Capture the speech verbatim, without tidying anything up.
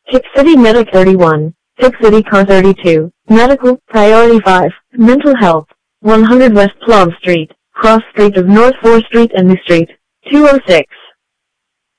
Tip City Medic thirty-one. Tip City Car thirty-two. Medical, Priority five. Mental Health. one hundred West Plum Street, cross street of North fourth Street and New Street. two oh six.